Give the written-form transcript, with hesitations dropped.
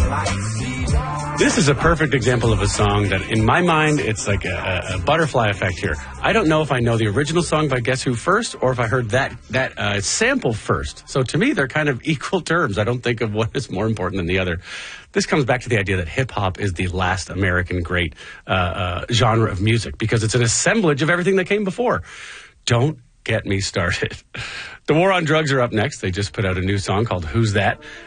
This is a perfect example of a song that, in my mind, it's like a butterfly effect here. I don't know if I know the original song by Guess Who first, or if I heard that sample first. So to me, they're kind of equal terms. I don't think of one is more important than the other. This comes back to the idea that hip-hop is the last American great genre of music, because it's an assemblage of everything that came before. Don't get me started. The War on Drugs are up next. They just put out a new song called Who's That?